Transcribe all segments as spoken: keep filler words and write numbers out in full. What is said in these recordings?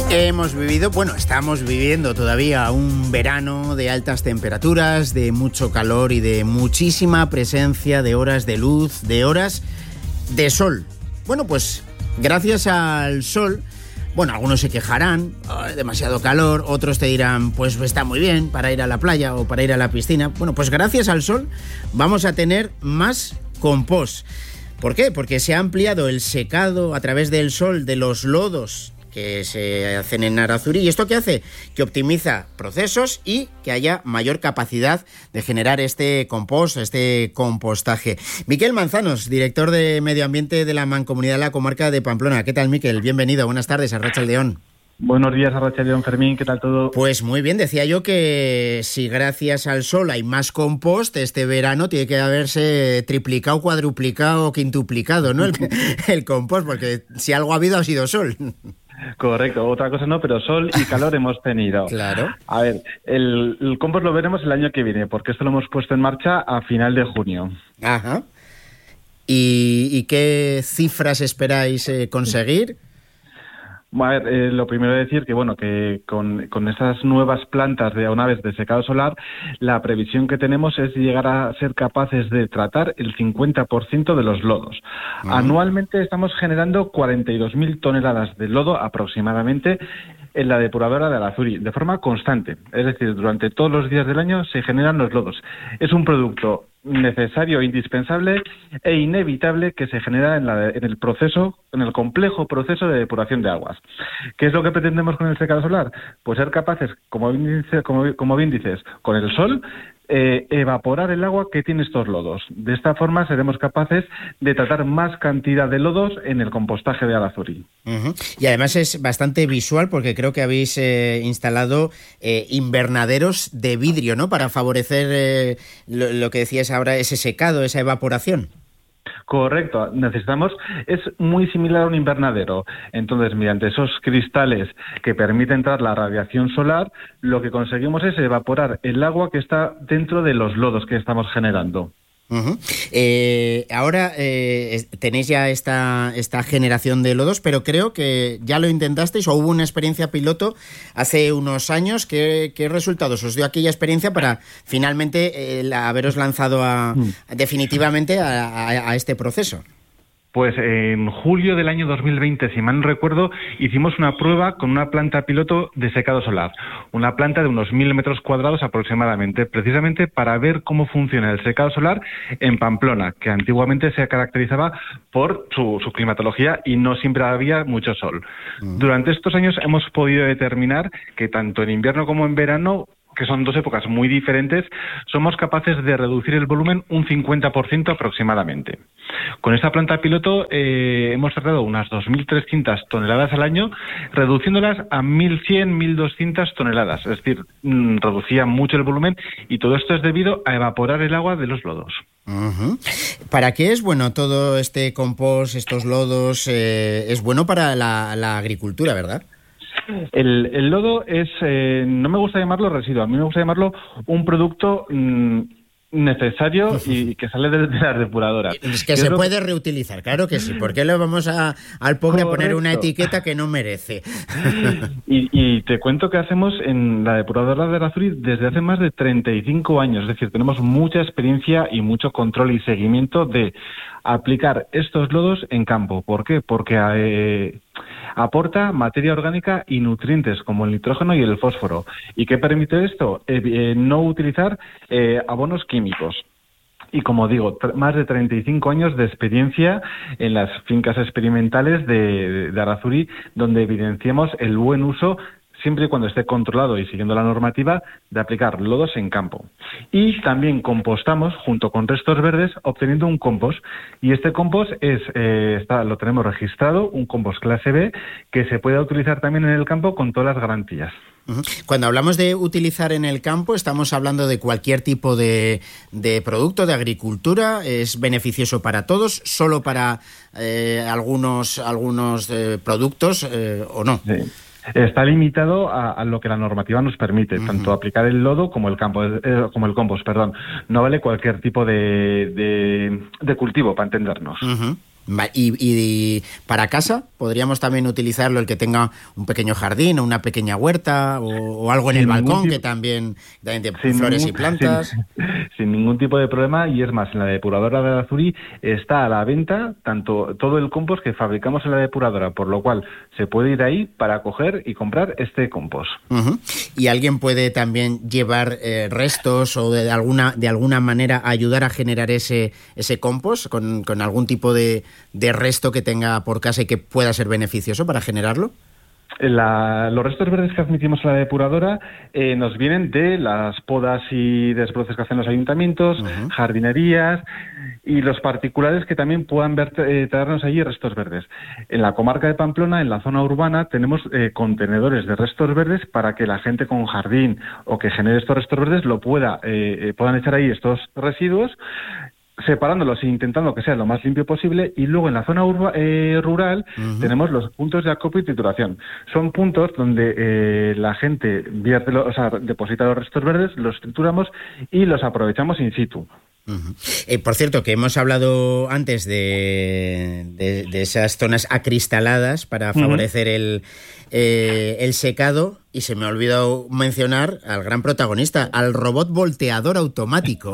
Hemos vivido, bueno, estamos viviendo todavía un verano de altas temperaturas, de mucho calor y de muchísima presencia de horas de luz, de horas de sol. Bueno, pues gracias al sol, bueno, algunos se quejarán, oh, demasiado calor, otros te dirán, pues está muy bien para ir a la playa o para ir a la piscina. Bueno, pues gracias al sol vamos a tener más compost. ¿Por qué? Porque se ha ampliado el secado a través del sol de los lodos que se hacen en Arazuri. ¿Y esto qué hace? Que optimiza procesos y que haya mayor capacidad de generar este compost, este compostaje. Miquel Manzanos, director de Medio Ambiente de la Mancomunidad de la Comarca de Pamplona. ¿Qué tal, Miquel? Bienvenido. Buenas tardes, Arratsaldeon. Buenos días, Arratsaldeon, Fermín. ¿Qué tal todo? Pues muy bien. Decía yo que si gracias al sol hay más compost, este verano tiene que haberse triplicado, cuadruplicado, quintuplicado, ¿no? El, el compost, porque si algo ha habido ha sido sol. Correcto, otra cosa no, pero sol y calor hemos tenido. Claro. A ver, el, el compost lo veremos el año que viene, porque esto lo hemos puesto en marcha a final de junio. Ajá. ¿Y, y qué cifras esperáis eh, conseguir? A ver, eh, lo primero es decir que bueno que con, con esas nuevas plantas de una vez de secado solar, la previsión que tenemos es llegar a ser capaces de tratar el cincuenta por ciento de los lodos. Uh-huh. Anualmente estamos generando cuarenta y dos mil toneladas de lodo aproximadamente en la depuradora de Arazuri, de forma constante. Es decir, durante todos los días del año se generan los lodos. Es un producto necesario, indispensable e inevitable que se genera en, la, en el proceso, en el complejo proceso de depuración de aguas. ¿Qué es lo que pretendemos con el secado solar? Pues ser capaces, como bien dices, como, como bien dices con el sol, eh, evaporar el agua que tiene estos lodos. De esta forma seremos capaces de tratar más cantidad de lodos en el compostaje de Arazuri. Uh-huh. Y además es bastante visual porque creo que habéis eh, instalado eh, invernaderos de vidrio, ¿no? Para favorecer eh, lo, lo que decías ahora, ese secado, esa evaporación. Correcto, necesitamos, es muy similar a un invernadero. Entonces, mediante esos cristales que permiten entrar la radiación solar, lo que conseguimos es evaporar el agua que está dentro de los lodos que estamos generando. Uh-huh. Eh, ahora eh, tenéis ya esta, esta generación de lodos, pero creo que ya lo intentasteis o hubo una experiencia piloto hace unos años. ¿Qué, qué resultados os dio aquella experiencia para finalmente eh, la, haberos lanzado a, a, definitivamente a, a, a este proceso? Pues en julio del año dos mil veinte, si mal no recuerdo, hicimos una prueba con una planta piloto de secado solar, una planta de unos mil metros cuadrados aproximadamente, precisamente para ver cómo funciona el secado solar en Pamplona, que antiguamente se caracterizaba por su, su climatología y no siempre había mucho sol. Mm. Durante estos años hemos podido determinar que tanto en invierno como en verano, que son dos épocas muy diferentes, somos capaces de reducir el volumen un cincuenta por ciento aproximadamente. Con esta planta piloto eh, hemos tratado unas dos mil trescientas toneladas al año, reduciéndolas a mil cien, mil doscientas toneladas. Es decir, mmm, reducía mucho el volumen y todo esto es debido a evaporar el agua de los lodos. Uh-huh. ¿Para qué es bueno todo este compost, estos lodos? Eh, es bueno para la, la agricultura, ¿verdad? El, el lodo es, eh, no me gusta llamarlo residuo, a mí me gusta llamarlo un producto mmm, necesario y que sale de, de las depuradoras. Es que se puede que... reutilizar, claro que sí. ¿Por qué le vamos a, al pobre Correcto. a poner una etiqueta que no merece? Y, y te cuento que hacemos en la depuradora de Arazuri desde hace más de treinta y cinco años, es decir, tenemos mucha experiencia y mucho control y seguimiento de aplicar estos lodos en campo. ¿Por qué? Porque eh, aporta materia orgánica y nutrientes como el nitrógeno y el fósforo. ¿Y qué permite esto? Eh, eh, no utilizar eh, abonos químicos. Y como digo, tr- más de treinta y cinco años de experiencia en las fincas experimentales de, de Arazuri, donde evidenciamos el buen uso, siempre y cuando esté controlado y siguiendo la normativa, de aplicar lodos en campo. Y también compostamos junto con restos verdes, obteniendo un compost. Y este compost es eh, está, lo tenemos registrado, un compost clase B, que se puede utilizar también en el campo con todas las garantías. Cuando hablamos de utilizar en el campo, estamos hablando de cualquier tipo de, de producto de agricultura. ¿Es beneficioso para todos, solo para eh, algunos, algunos eh, productos eh, o no? Sí. Está limitado a, a lo que la normativa nos permite, uh-huh. tanto aplicar el lodo como el campo, eh, como el compost, perdón. No vale cualquier tipo de, de, de cultivo, para entendernos. Uh-huh. Y, y para casa, ¿podríamos también utilizarlo el que tenga un pequeño jardín o una pequeña huerta o, o algo en sin el balcón tipo, que también, también tiene flores ningún, y plantas? Sin, sin ningún tipo de problema, y es más, en la depuradora de Arazuri está a la venta tanto todo el compost que fabricamos en la depuradora, por lo cual se puede ir ahí para coger y comprar este compost. Uh-huh. Y alguien puede también llevar eh, restos o de alguna de alguna manera ayudar a generar ese ese compost con, con algún tipo de de resto que tenga por casa y que pueda ser beneficioso para generarlo. La, los restos verdes que admitimos a la depuradora eh, nos vienen de las podas y desbroces que hacen los ayuntamientos, uh-huh. jardinerías y los particulares que también puedan ver, eh, traernos allí restos verdes. En la comarca de Pamplona, en la zona urbana, tenemos eh, contenedores de restos verdes para que la gente con jardín o que genere estos restos verdes lo pueda eh, puedan echar ahí estos residuos, separándolos e intentando que sea lo más limpio posible. Y luego en la zona urba, eh, rural uh-huh. tenemos los puntos de acopio y trituración. Son puntos donde eh, la gente vierte, lo, o sea, deposita los restos verdes, los trituramos y los aprovechamos in situ. Uh-huh. Eh, por cierto, que hemos hablado antes de, de, de esas zonas acristaladas para favorecer uh-huh. el, eh, el secado, y se me ha olvidado mencionar al gran protagonista, al robot volteador automático.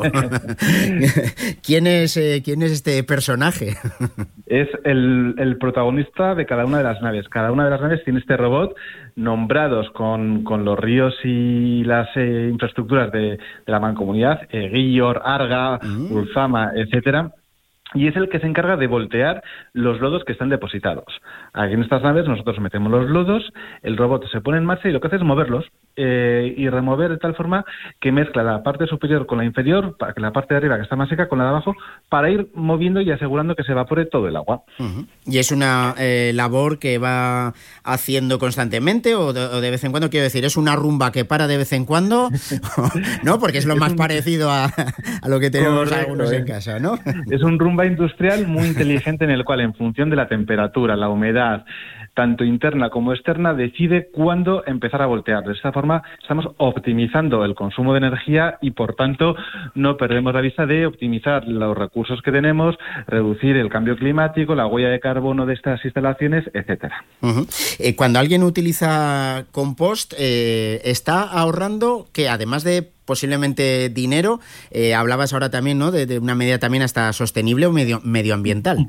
¿Quién es, eh, ¿Quién es este personaje? Es el, el protagonista de cada una de las naves. Cada una de las naves tiene este robot nombrados con, con los ríos y las eh, infraestructuras de, de la mancomunidad, eh, Guillor, Arga, uh-huh. Ulzama, etcétera. Y es el que se encarga de voltear los lodos que están depositados. Aquí en estas naves nosotros metemos los lodos, el robot se pone en marcha y lo que hace es moverlos eh, y remover de tal forma que mezcla la parte superior con la inferior, para que la parte de arriba, que está más seca, con la de abajo, para ir moviendo y asegurando que se evapore todo el agua. Uh-huh. ¿Y es una eh, labor que va haciendo constantemente o de, o de vez en cuando? Quiero decir, ¿es una rumba que para de vez en cuando? ¿No? Porque es lo más parecido a, a lo que tenemos Correcto, algunos eh. en casa, ¿no? Es un rumba industrial muy inteligente en el cual, en función de la temperatura, la humedad, tanto interna como externa, decide cuándo empezar a voltear. De esta forma estamos optimizando el consumo de energía y, por tanto, no perdemos la vista de optimizar los recursos que tenemos, reducir el cambio climático, la huella de carbono de estas instalaciones, etcétera. Uh-huh. Eh, cuando alguien utiliza compost, eh, está ahorrando que, además de posiblemente dinero, eh, hablabas ahora también, ¿no?, de, de una medida también hasta sostenible o medio, medioambiental.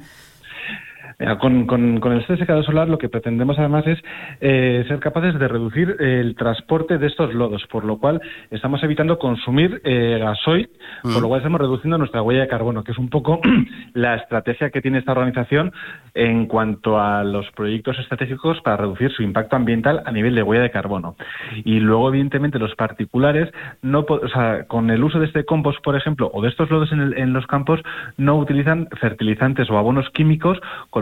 Con, con, con el secador solar lo que pretendemos además es eh, ser capaces de reducir el transporte de estos lodos, por lo cual estamos evitando consumir eh, gasoil, mm. por lo cual estamos reduciendo nuestra huella de carbono, que es un poco la estrategia que tiene esta organización en cuanto a los proyectos estratégicos para reducir su impacto ambiental a nivel de huella de carbono. Y luego, evidentemente, los particulares, no, o sea, con el uso de este compost, por ejemplo, o de estos lodos en, el, en los campos, no utilizan fertilizantes o abonos químicos, con